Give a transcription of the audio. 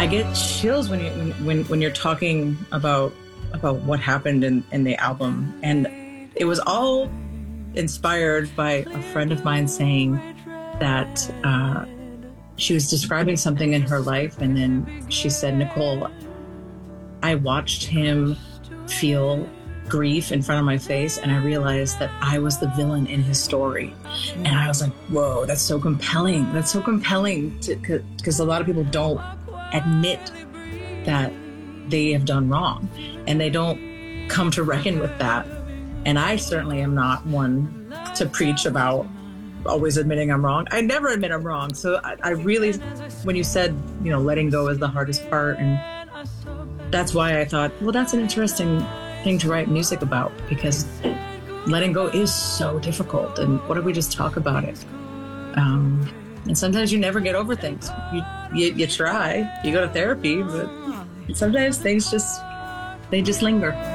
I get chills when you're talking about what happened in the album, and it was all inspired by a friend of mine saying that she was describing something in her life, and then she said, Nicole, I watched him feel grief in front of my face, and I realized that I was the villain in his story. And I was like, whoa, that's so compelling. That's so compelling, because a lot of people don't admit that they have done wrong, and they don't come to reckon with that. And I certainly am not one to preach about always admitting I'm wrong. I never admit I'm wrong. So I really, when you said, letting go is the hardest part, and that's why I thought, well, that's an interesting thing to write music about, because letting go is so difficult. And what if we just talk about it? And sometimes you never get over things. You try, you go to therapy, but sometimes things just linger.